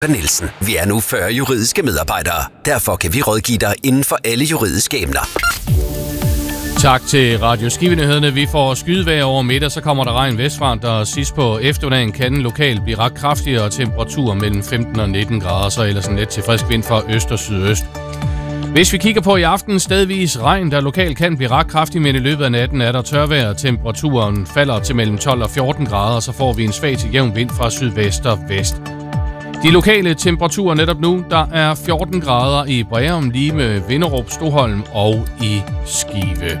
Nielsen. Vi er nu 40 juridiske medarbejdere. Derfor kan vi rådgive dig inden for alle juridiske emner. Tak til Radio Skive-nyhederne. Vi får skydevejr over middag, så kommer der regn vestfra, der sidst på eftermiddagen kan den lokalt blive ret kraftigere temperatur mellem 15 og 19 grader, så ellers en let til frisk vind fra øst og sydøst. Hvis vi kigger på i aften, stedvis regn, der lokalt kan blive ret kraftig, men i løbet af natten er der tørvejr. Temperaturen falder til mellem 12 og 14 grader, og så får vi en svag til jævn vind fra sydvest og vest. De lokale temperaturer netop nu, der er 14 grader i Breum, Lime, Vinderup, Stoholm og i Skive.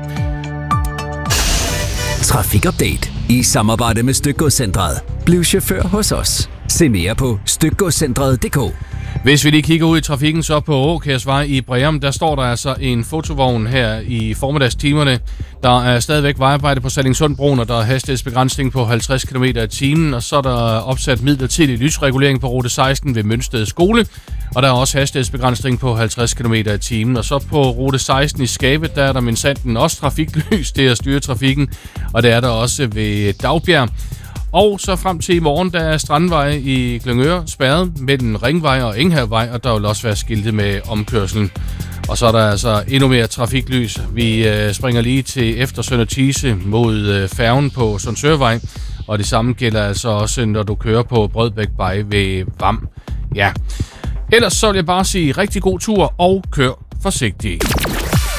Trafikupdate i samarbejde med Stykgodscentret. Bliv chauffør hos os. Se mere på stykgodscentret.dk. Hvis vi lige kigger ud i trafikken, så på Åkærsvej i Breum, der står der altså en fotovogn her i formiddagstimerne. Der er stadigvæk vejarbejde på Sallingsundbroen, og der er hastighedsbegrænsning på 50 km i timen, og så er der opsat midlertidig lysregulering på rute 16 ved Mønsted Skole, og der er også hastighedsbegrænsning på 50 km i timen. Og så på rute 16 i Skave, der er der minsandten også trafiklys til at styre trafikken, og det er der også ved Dagbjerg. Og så frem til i morgen, der er Strandvej i Glyngøre spærret mellem Ringvej og Enghavevej, og der vil også være skiltet med omkørselen. Og så er der altså endnu mere trafiklys. Vi springer lige til efter Sønder Thise mod færgen på Sundsørvej, og det samme gælder altså også, når du kører på Brødbækvej ved Vam. Ja, ellers så vil jeg bare sige rigtig god tur og kør forsigtigt.